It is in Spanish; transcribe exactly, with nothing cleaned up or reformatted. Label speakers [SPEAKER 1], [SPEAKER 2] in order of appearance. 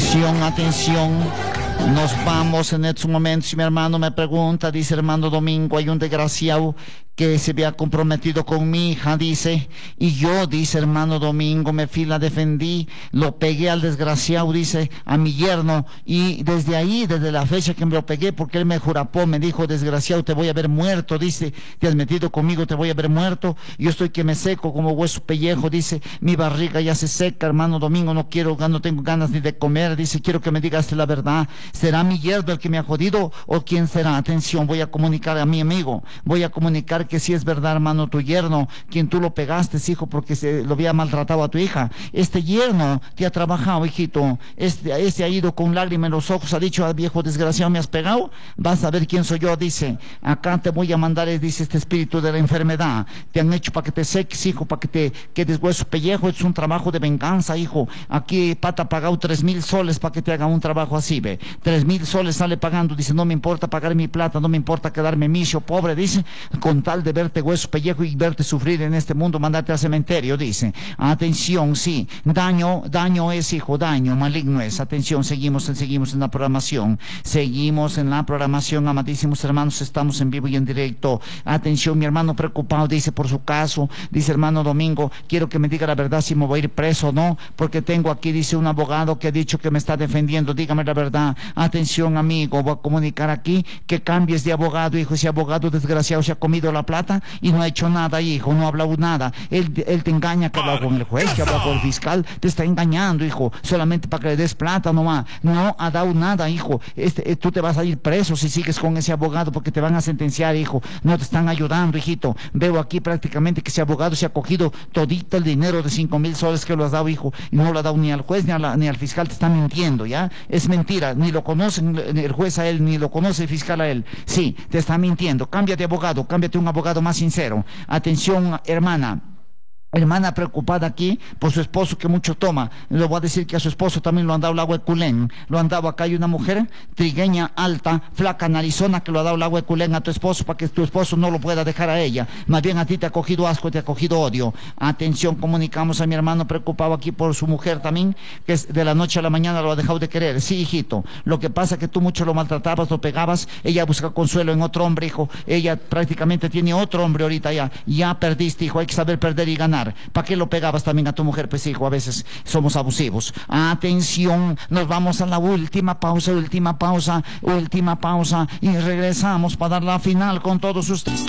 [SPEAKER 1] Atención, atención. Nos vamos en estos momentos. Mi hermano me pregunta, dice hermano Domingo, hay un desgraciado que se había comprometido con mi hija, dice, y yo, dice hermano Domingo, me fui, la defendí, lo pegué al desgraciado, dice, a mi yerno, y desde ahí, desde la fecha que me lo pegué, porque él me jurapó, me dijo, desgraciado, te voy a ver muerto, dice, te has metido conmigo, te voy a ver muerto, yo estoy que me seco como hueso pellejo, dice, mi barriga ya se seca, hermano Domingo, no quiero, no tengo ganas ni de comer, dice, quiero que me digas la verdad, ¿será mi yerno el que me ha jodido o quién será? Atención, voy a comunicar a mi amigo, voy a comunicar que si es verdad, hermano, tu yerno, quien tú lo pegaste, hijo, porque se lo había maltratado a tu hija, este yerno te ha trabajado, hijito, este, este ha ido con lágrimas en los ojos, ha dicho al viejo desgraciado, me has pegado, vas a ver quién soy yo, dice, acá te voy a mandar, dice, este espíritu de la enfermedad, te han hecho para que te seques, hijo, para que te quedes hueso pellejo, es un trabajo de venganza, hijo, aquí pata ha pagado tres mil soles para que te haga un trabajo así, ve, tres mil soles sale pagando, dice, no me importa pagar mi plata, no me importa quedarme misio, pobre, dice, con tal de verte hueso pellejo y verte sufrir en este mundo, mandarte al cementerio, dice. Atención, sí, daño, daño es, hijo, daño, maligno es. Atención, seguimos, seguimos en la programación, seguimos en la programación, amadísimos hermanos, estamos en vivo y en directo. Atención, mi hermano preocupado, dice, por su caso, dice, hermano Domingo, quiero que me diga la verdad si me voy a ir preso o no, porque tengo aquí, dice, un abogado que ha dicho que me está defendiendo, dígame la verdad. Atención, amigo, voy a comunicar aquí que cambies de abogado, hijo, ese abogado desgraciado se ha comido la plata y no ha hecho nada, hijo, no ha hablado nada, él, él te engaña, que ha hablado con el juez, que ha hablado con el fiscal, te está engañando, hijo, solamente para que le des plata nomás, no ha dado nada, hijo, este, eh, tú te vas a ir preso si sigues con ese abogado porque te van a sentenciar, hijo, no te están ayudando, hijito, veo aquí prácticamente que ese abogado se ha cogido todito el dinero de cinco mil soles que lo has dado, hijo, y no lo ha dado ni al juez ni, a la, ni al fiscal, te está mintiendo, ¿ya? Es mentira, ni lo conocen el juez a él, ni lo conoce el fiscal a él, sí, te está mintiendo, cámbiate abogado, cámbiate un abogado más sincero. Atención, hermana. Hermana preocupada aquí por su esposo que mucho toma. Le voy a decir que a su esposo también lo han dado el agua de culén. Lo han dado acá, hay una mujer trigueña, alta, flaca, narizona, que lo ha dado el agua de culén a tu esposo para que tu esposo no lo pueda dejar a ella. Más bien a ti te ha cogido asco, te ha cogido odio. Atención, comunicamos a mi hermano preocupado aquí por su mujer también, que es de la noche a la mañana lo ha dejado de querer. Sí, hijito, lo que pasa es que tú mucho lo maltratabas, lo pegabas, ella busca consuelo en otro hombre, hijo. Ella prácticamente tiene otro hombre ahorita ya. Ya perdiste, hijo, hay que saber perder y ganar. ¿Para qué lo pegabas también a tu mujer? Pues hijo, a veces somos abusivos. Atención, nos vamos a la última pausa, última pausa, última pausa y regresamos para dar la final con todos ustedes.